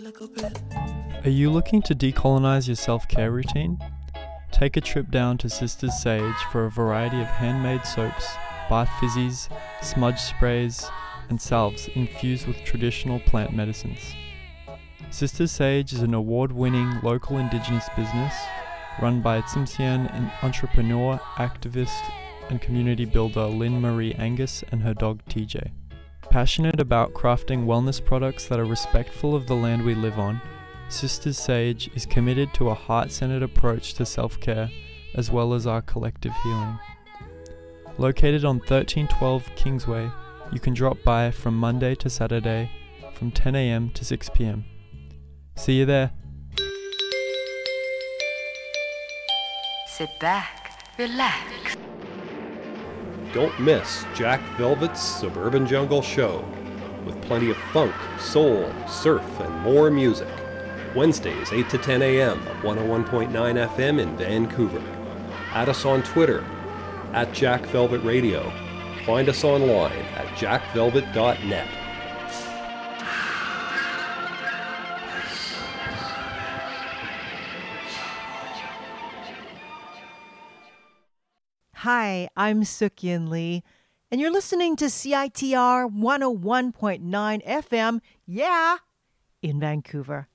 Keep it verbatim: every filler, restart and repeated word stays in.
Are you looking to decolonize your self-care routine? Take a trip down to Sisters Sage for a variety of handmade soaps, bath fizzies, smudge sprays, and salves infused with traditional plant medicines. Sisters Sage is an award-winning local Indigenous business run by Tsimshian entrepreneur, activist, and community builder Lynn Marie Angus and her dog T J. Passionate about crafting wellness products that are respectful of the land we live on, Sisters Sage is committed to a heart-centered approach to self-care as well as our collective healing. Located on thirteen twelve Kingsway, you can drop by from Monday to Saturday from ten a.m. to six p.m. See you there. Sit back, relax. Don't miss Jack Velvet's Suburban Jungle Show, with plenty of funk, soul, surf, and more music. Wednesdays, eight to ten a.m. at one oh one point nine F M in Vancouver. Add us on Twitter, at Jack Velvet Radio. Find us online at jack velvet dot net. Hi, I'm Suk-Yin Lee, and you're listening to C I T R one oh one point nine F M, yeah, in Vancouver.